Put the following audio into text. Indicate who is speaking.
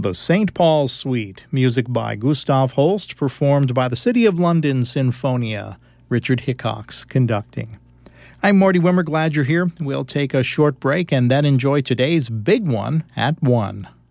Speaker 1: The St. Paul's Suite, music by Gustav Holst, performed by the City of London Sinfonia, Richard Hickox conducting. I'm Marty Wimmer, glad you're here. We'll take a short break and then enjoy today's big one at 1.